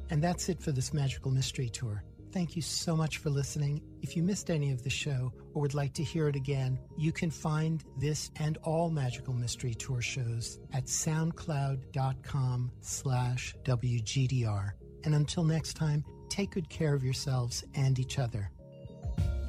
And that's it for this Magical Mystery Tour. Thank you so much for listening. If you missed any of the show or would like to hear it again, you can find this and all Magical Mystery Tour shows at soundcloud.com/WGDR. And until next time, take good care of yourselves and each other.